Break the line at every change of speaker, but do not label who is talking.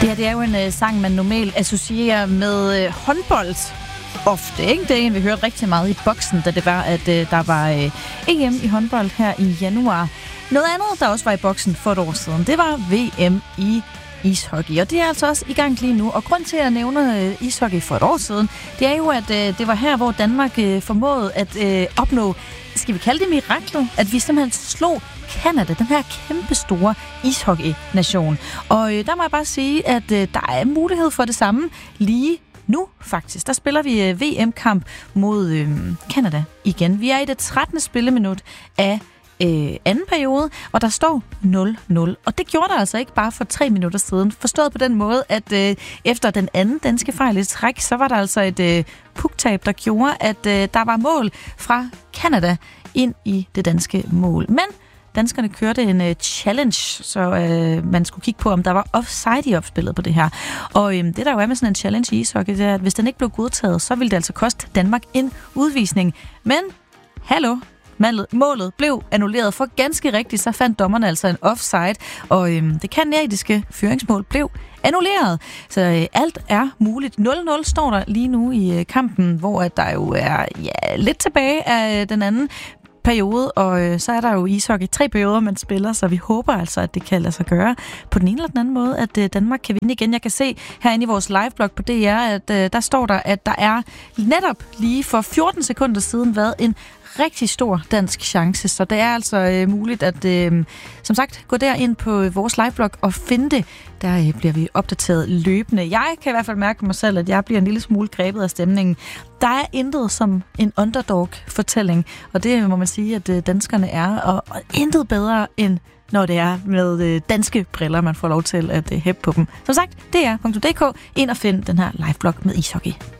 Det her, det er jo en sang, man normalt associerer med håndbold. Ofte, ikke? Det er en, vi hørte rigtig meget i boksen, da det var, at der var EM i håndbold her i januar. Noget andet, der også var i boksen for et år siden, det var VM i ishockey. Og det er altså også i gang lige nu. Og grund til at nævne ishockey for et år siden, det er jo, at det var her, hvor Danmark formåede at opnå, skal vi kalde det miraklet, at vi simpelthen slog Canada, den her kæmpestore ishockey-nation. Og der må jeg bare sige, at der er mulighed for det samme lige nu faktisk. Der spiller vi VM-kamp mod Canada igen. Vi er i det 13. spilleminut af anden periode, og der står 0-0. Og det gjorde der altså ikke bare for 3 minutter siden. Forstået på den måde, at efter den anden danske fejl i træk, så var der altså et puktab, der gjorde, at der var mål fra Canada ind i det danske mål. Men danskerne kørte en challenge, så man skulle kigge på, om der var offside i opspillet på det her. Og det der jo er med sådan en challenge i ishockey, det er, at hvis den ikke blev godtaget, så ville det altså koste Danmark en udvisning. Men, hallo, målet blev annulleret, for ganske rigtigt, så fandt dommerne altså en offside, og det kanadiske føringsmål blev annulleret. Så alt er muligt. 0-0 står der lige nu i kampen, hvor der jo er lidt tilbage af den anden periode, og så er der jo ishockey 3 perioder, man spiller, så vi håber altså, at det kan lade sig gøre på den ene eller den anden måde, at Danmark kan vinde igen. Jeg kan se herinde i vores liveblog på DR, at der står der, at der er netop lige for 14 sekunder siden været en rigtig stor dansk chance, så det er altså muligt at, som sagt, gå derind på vores liveblog og finde det. Der bliver vi opdateret løbende. Jeg kan i hvert fald mærke på mig selv, at jeg bliver en lille smule grebet af stemningen. Der er intet som en underdog-fortælling, og det må man sige, at danskerne er, og intet bedre end når det er med danske briller, man får lov til at hæppe på dem. Som sagt, DR.dk, ind og find den her liveblog med ishockey.